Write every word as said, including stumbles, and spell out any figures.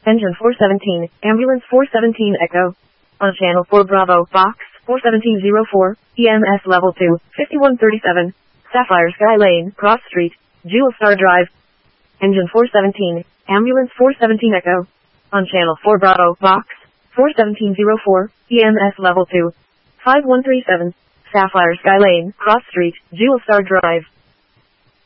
Engine four seventeen, Ambulance four seventeen Echo. On Channel four Bravo, Box four seventeen oh four, E M S Level two, fifty-one thirty-seven, Sapphire Sky Lane, Cross Street, Jewel Star Drive. Engine four seventeen, Ambulance four seventeen Echo. On Channel four Bravo, Box four seventeen oh four, E M S Level two, five one three seven, Sapphire Sky Lane, Cross Street, Jewel Star Drive.